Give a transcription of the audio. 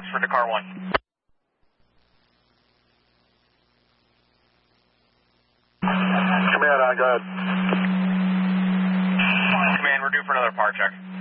Oxford to car 1. Command, go ahead. Command, we're due for another power check.